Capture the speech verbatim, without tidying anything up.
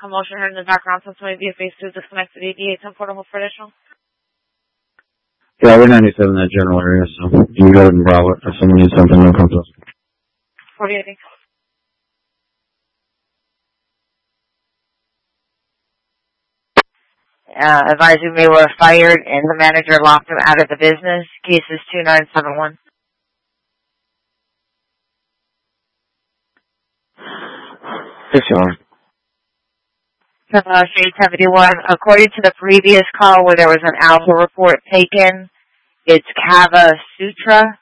commotion heard in the background. Since maybe a phase two disconnected A D A ten portable for additional. Yeah, we're ninety-seven in that general area, so you go ahead and browse it. If someone needs something, they'll come to us. forty-eight. Uh, advise you may were fired and the manager locked him out of the business. Case is two nine seven one. Yes, Your Honor. Uh, Shade seventy-one, according to the previous call where there was an alpha report taken, it's Kava Sutra.